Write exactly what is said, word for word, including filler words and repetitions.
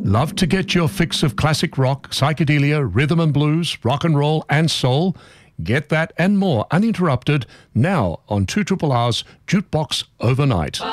Love to get your fix of classic rock, psychedelia, rhythm and blues, rock and roll and soul? Get that and more uninterrupted now on two Triple R's Jukebox Overnight.